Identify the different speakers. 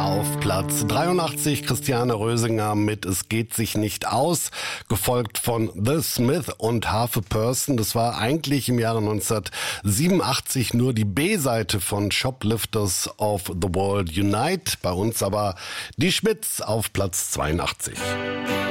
Speaker 1: Auf Platz 83 Christiane Rösinger mit Es geht sich nicht aus, gefolgt von The Smith und Half a Person. Das war eigentlich im Jahre 1987 nur die B-Seite von Shoplifters of the World Unite. Bei uns aber die Schmitz auf Platz 82.